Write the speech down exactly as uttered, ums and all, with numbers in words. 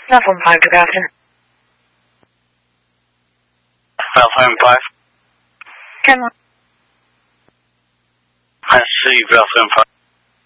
Platform five, good afternoon. Platform five. Come on. I see Platform five.